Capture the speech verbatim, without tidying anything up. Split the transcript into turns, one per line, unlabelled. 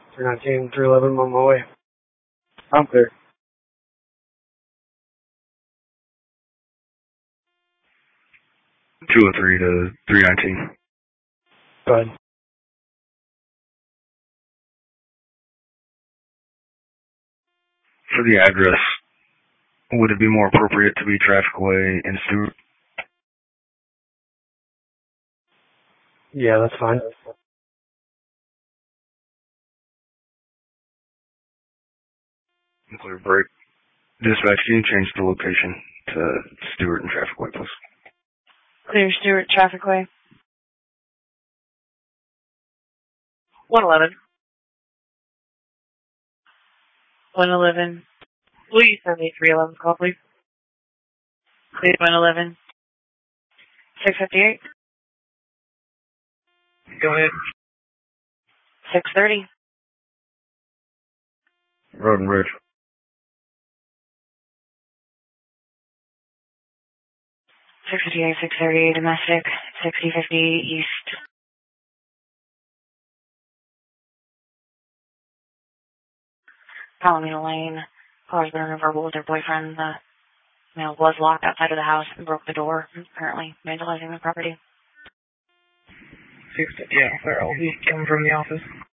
three nineteen, three eleven, I'm on my way.
I'm clear.
two oh three to three nineteen.
Go ahead.
For the address, would it be more appropriate to be Traffic Way in Stewart?
Yeah, that's fine.
Clear break. Dispatch, can you change the location to Stewart and Traffic Way, please?
Clear Stewart, Traffic Way. one eleven. one eleven. Will you send me three eleven call, please? Clear one eleven. six fifty-eight.
Go ahead.
six thirty.
Road and Bridge.
six fifty-eight, six thirty, domestic, sixty fifty east. Palomino Lane. Car's been verbal with their boyfriend. The male was locked outside of the house and broke the door, apparently vandalizing the property.
Yeah, I'll be coming from the office.